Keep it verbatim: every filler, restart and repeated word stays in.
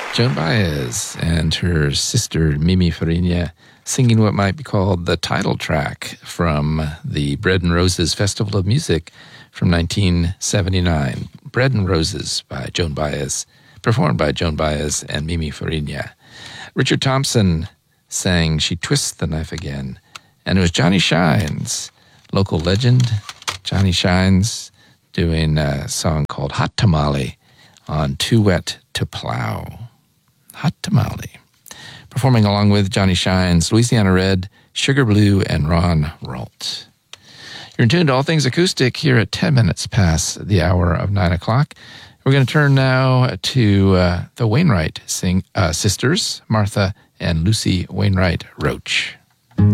Joan Baez and her sister Mimi Farinha singing what might be called the title track from the Bread and Roses Festival of Music from nineteen seventy-nine. Bread and Roses by Joan Baez, performed by Joan Baez and Mimi Farinha. Richard Thompson sang She Twists the Knife Again. And it was Johnny Shines, local legend, Johnny Shines, doing a song called Hot Tamale on Too Wet to Plow. Hot Tamale. Performing along with Johnny Shines, Louisiana Red, Sugar Blue, and Ron Ralt. You're in tune to All Things Acoustic here at ten minutes past the hour of nine o'clock. We're going to turn now to uh, the Wainwright sing, uh, sisters, Martha and Lucy Wainwright Roach.